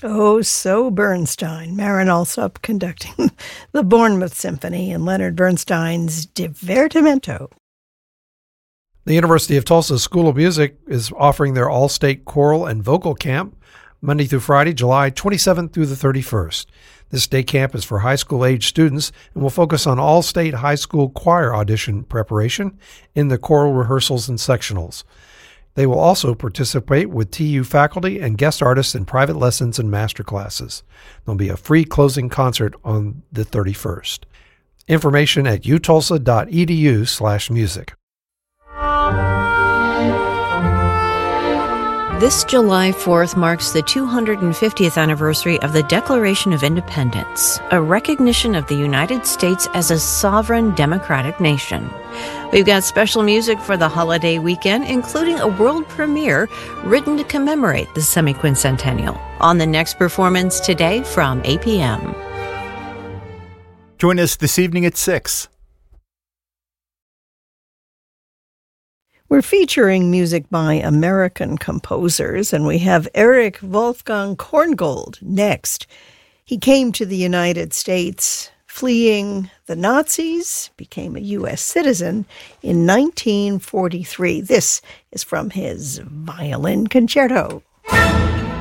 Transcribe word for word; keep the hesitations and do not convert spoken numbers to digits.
Oh, so Bernstein. Marin Alsop conducting the Bournemouth Symphony and Leonard Bernstein's Divertimento. The University of Tulsa School of Music is offering their all-state choral and vocal camp Monday through Friday, July twenty-seventh through the thirty-first. This day camp is for high school age students and will focus on all-state high school choir audition preparation in the choral rehearsals and sectionals. They will also participate with T U faculty and guest artists in private lessons and master classes. There'll be a free closing concert on the thirty-first. Information at utulsa.edu slash music. This July fourth marks the two hundred fiftieth anniversary of the Declaration of Independence, a recognition of the United States as a sovereign democratic nation. We've got special music for the holiday weekend, including a world premiere written to commemorate the semi-quincentennial on the next performance today from eight p.m. Join us this evening at six. We're featuring music by American composers, and we have Erich Wolfgang Korngold next. He came to the United States fleeing the Nazis, became a U S citizen in nineteen forty-three. This is from his Violin Concerto.